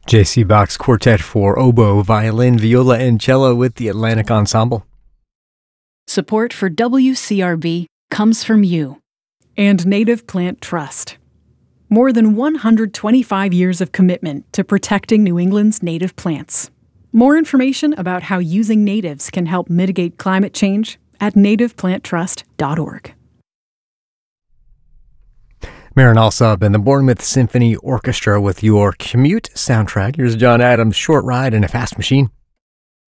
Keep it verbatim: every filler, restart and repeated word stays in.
J C. Bach's Quartet for oboe, violin, viola, and cello with the Atlantic Ensemble. Support for W C R B comes from you and Native Plant Trust. More than one hundred twenty-five years of commitment to protecting New England's native plants. More information about how using natives can help mitigate climate change at native plant trust dot org. Marin Alsop and the Bournemouth Symphony Orchestra with your commute soundtrack. Here's John Adams' Short Ride in a Fast Machine.